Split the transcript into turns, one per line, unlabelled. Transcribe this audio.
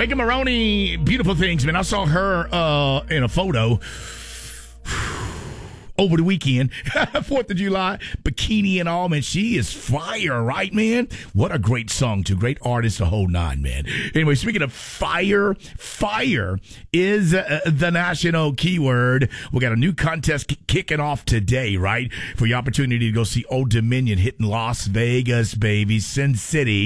Megan Maroney, beautiful things, man. I saw her in a photo over the weekend, 4th of July, bikini and all, man. She is fire, right, man? What a great song, too. Great artist, the whole nine, man. Anyway, speaking of fire is the national keyword. We got a new contest kicking off today, right? For your opportunity to go see Old Dominion hitting Las Vegas, baby, Sin City.